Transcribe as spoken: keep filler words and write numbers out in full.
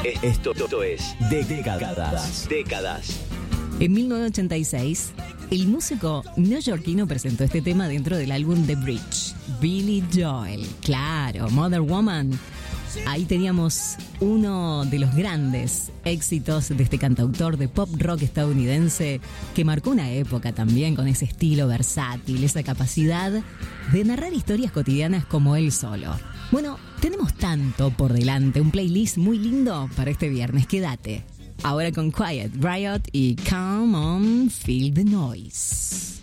Esto, esto es Décadas. Décadas. En mil novecientos ochenta y seis, el músico neoyorquino presentó este tema dentro del álbum The Bridge. Billy Joel, claro, Mother Woman. Ahí teníamos uno de los grandes éxitos de este cantautor de pop rock estadounidense que marcó una época también con ese estilo versátil, esa capacidad de narrar historias cotidianas como él solo. Bueno, tenemos tanto por delante, un playlist muy lindo para este viernes, quédate. Ahora con Quiet Riot y Come On, Feel the Noise.